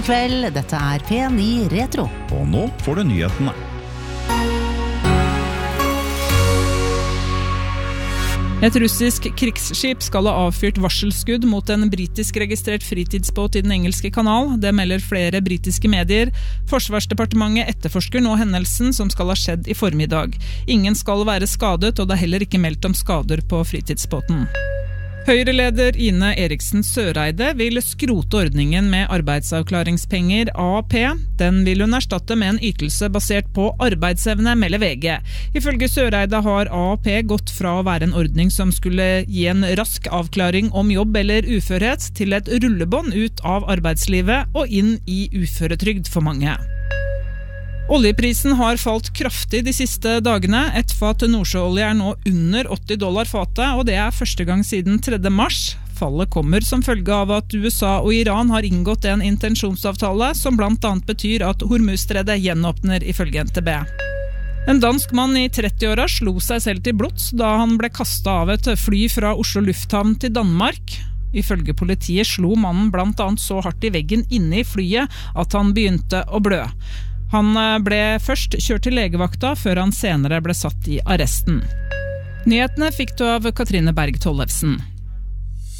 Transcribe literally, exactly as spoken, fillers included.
God kveld, dette er P ni Retro. Og nå får du nyhetene. Et russisk krigsskip skal ha avfyrt varselskudd mot en britisk registrert fritidsbåt i den engelske kanal. Det melder flere britiske medier. Forsvarsdepartementet etterforsker nå hendelsen som skal ha skjedd i formiddag. Ingen skal være skadet, og det er heller ikke meldt om skader på fritidsbåten. Høyre-leder Ine Eriksen Søreide vil skrote ordningen med arbeidsavklaringspenger A A P. Den vil hun erstatte med en ytelse basert på arbeidsevne, melder V G. Ifølge Søreide har A A P gått fra å være en ordning som skulle gi en rask avklaring om jobb eller uførhet, til et rullebånd ut av arbeidslivet og inn i uføretrygd for mange. Oljeprisen har falt kraftig de siste dagene. Et fat nordsjøolje er nå under åtti dollar fatet, og det er første gang siden tredje mars. Fallet kommer som følge av at U S A og Iran har inngått en intensjonsavtale som blant annet betyr at Hormuzstredet gjenåpner ifølge N T B. En dansk mann i trettiåra slo seg selv til blods da han ble kastet av et fly fra Oslo lufthavn til Danmark. Ifølge politiet slo mannen blant annet så hardt i veggen inne i flyet at han begynte å blø. Han ble først kjørt til legevakta, før han senere ble satt i arresten. Nyhetene fikk du av Katrine Berg Tollefsen.